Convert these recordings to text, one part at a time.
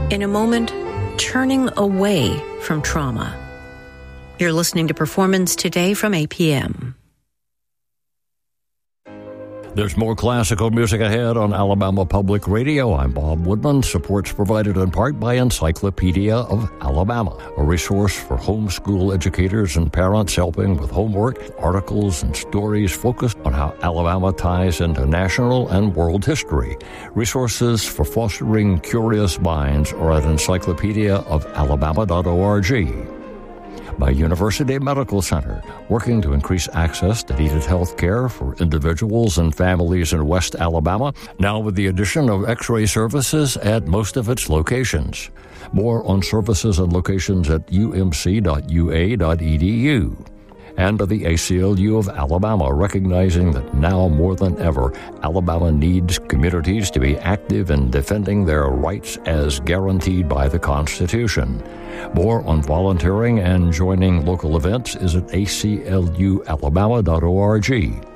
In a moment, turning away from trauma. You're listening to Performance Today from APM. There's more classical music ahead on Alabama Public Radio. I'm Bob Woodman. Support's provided in part by Encyclopedia of Alabama, a resource for homeschool educators and parents helping with homework, articles, and stories focused on how Alabama ties into national and world history. Resources for fostering curious minds are at encyclopediaofalabama.org. By University Medical Center, working to increase access to needed health care for individuals and families in West Alabama, now with the addition of X-ray services at most of its locations. More on services and locations at umc.ua.edu. And to the ACLU of Alabama, recognizing that now more than ever, Alabama needs communities to be active in defending their rights as guaranteed by the Constitution. More on volunteering and joining local events is at aclualabama.org.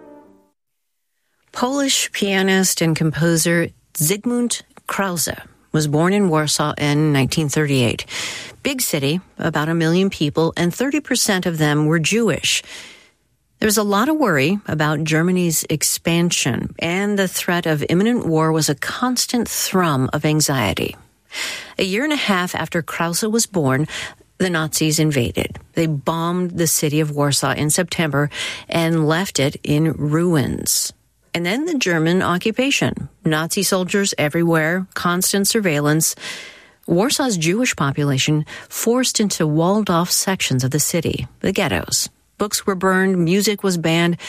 Polish pianist and composer Zygmunt Krause was born in Warsaw in 1938. Big city, about 1 million people, and 30% of them were Jewish. There's a lot of worry about Germany's expansion, and the threat of imminent war was a constant thrum of anxiety. A year and a half after Krause was born, the Nazis invaded. They bombed the city of Warsaw in September and left it in ruins. And then the German occupation. Nazi soldiers everywhere, constant surveillance. Warsaw's Jewish population forced into walled-off sections of the city, the ghettos. Books were burned, music was banned,